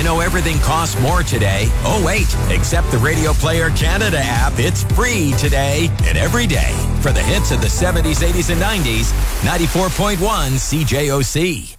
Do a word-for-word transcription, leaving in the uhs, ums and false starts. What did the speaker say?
know everything costs more today? Oh, wait. Accept the Radio Player Canada app. It's free today and every day. For the hits of the seventies, eighties, and nineties, ninety-four point one C J O C.